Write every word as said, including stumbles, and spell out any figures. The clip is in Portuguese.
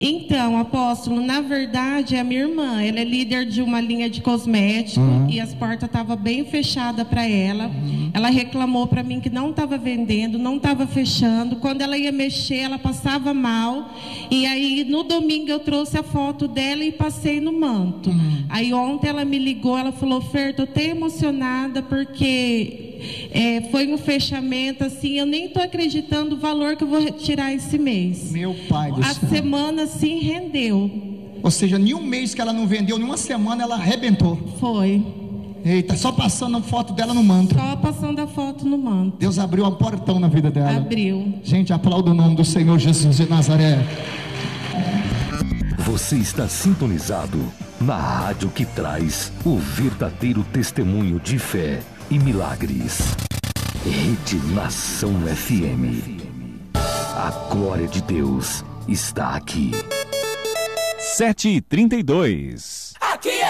Então, apóstolo, na verdade, a minha irmã, ela é líder de uma linha de cosmético uhum. e as portas estavam bem fechadas para ela. Uhum. Ela reclamou para mim que não estava vendendo, não estava fechando. Quando ela ia mexer, ela passava mal. E aí, no domingo, eu trouxe a foto dela e passei no manto. Uhum. Aí, ontem, ela me ligou, ela falou, Fer, estou até emocionada porque... É, foi um fechamento assim, eu nem estou acreditando o valor que eu vou tirar esse mês. Meu pai do céu. A semana sim rendeu. Ou seja, nenhum mês que ela não vendeu, nenhuma semana ela arrebentou. Foi. Eita, só passando a foto dela no manto. Só passando a foto no manto. Deus abriu um portão na vida dela. Abriu. Gente, aplauda o nome do Senhor Jesus de Nazaré. Você está sintonizado na rádio que traz o verdadeiro testemunho de fé e milagres. Rede Nação F M. A glória de Deus está aqui. sete e trinta e dois. Aqui é